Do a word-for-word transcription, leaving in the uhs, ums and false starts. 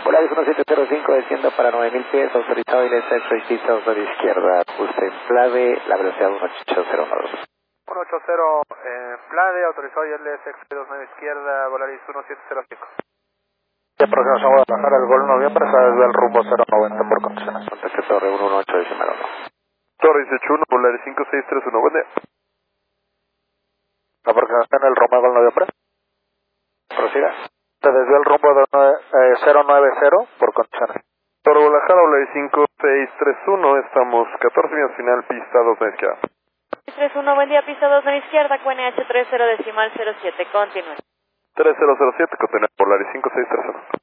Polaris uno siete cero cinco, desciendo para nueve mil pies, autorizado y lesa seis pistas de izquierda, pulse en clave, la velocidad uno ocho cero uno dos. uno ocho cero en Plade, autorizado y L S dos nueve izquierda, Volaris uno siete cero cinco. De aproximación Guadalajara, el Gol Noviembre, se desvía el rumbo cero noventa por condiciones. Contacto Torre uno uno ocho decimal uno. Torre dieciocho uno, Volaris cinco seis tres uno, buen día. Aproximación el rumbo Gol Noviembre. Prosiga. Se desvía el rumbo de eh, cero nueve cero por condiciones. Torre Guadalajara, Volaris cinco seis tres uno, estamos catorce millas final, pista dos nueve izquierda. tres uno, buen día, pista dos nueve izquierda, Q N H tres cero decimal cero siete, continúe. tres cero cero siete, contener Volaris cinco seis tres uno.